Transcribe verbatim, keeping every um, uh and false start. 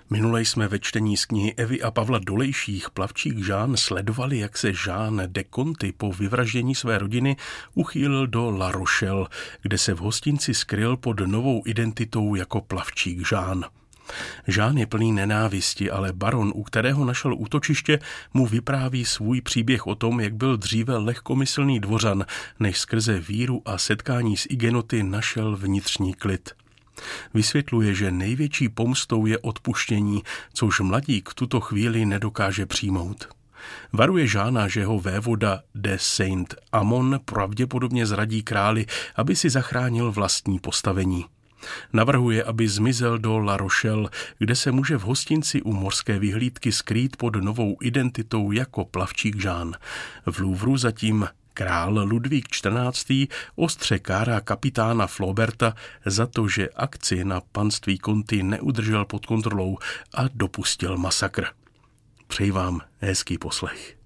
Minule jsme ve čtení z knihy Evy a Pavla Dolejších Plavčík Jean sledovali, jak se Jean de Conty po vyvraždění své rodiny uchýlil do La Rochelle, kde se v hostinci skryl pod novou identitou jako Plavčík Jean. Jean je plný nenávisti, ale baron, u kterého našel útočiště, mu vypráví svůj příběh o tom, jak byl dříve lehkomyslný dvořan, než skrze víru a setkání s Igenoty našel vnitřní klid. Vysvětluje, že největší pomstou je odpuštění, což mladík v tuto chvíli nedokáže přijmout. Varuje Jeana, že ho vévoda de Saint-Amon pravděpodobně zradí králi, aby si zachránil vlastní postavení. Navrhuje, aby zmizel do La Rochelle, kde se může v hostinci u mořské vyhlídky skrýt pod novou identitou jako Plavčík Jean. V Louvru zatím král Ludvík čtrnáctý ostře kárá kapitána Flauberta za to, že akci na panství Conty neudržel pod kontrolou a dopustil masakr. Přeji vám hezký poslech.